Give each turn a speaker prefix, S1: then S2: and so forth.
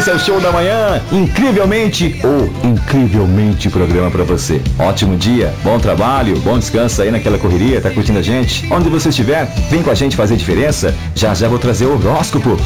S1: Esse é o Show da Manhã, incrivelmente ou incrivelmente programa pra você. Ótimo dia, bom trabalho, bom descanso aí naquela correria, tá curtindo a gente? Onde você estiver, vem com a gente fazer diferença. Já já vou trazer o horóscopo.